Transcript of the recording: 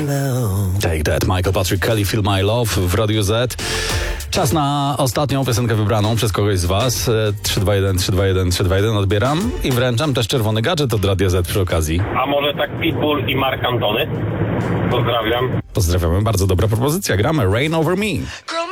Take that, Michael Patrick Kelly, Feel My Love w Radiu Z. Czas na ostatnią piosenkę wybraną przez kogoś z was. 321, 321, 321 odbieram i wręczam też czerwony gadżet od Radia Z przy okazji. A może tak Pitbull i Mark Antony? Pozdrawiam. Pozdrawiamy, bardzo dobra propozycja. Gramy Rain Over Me.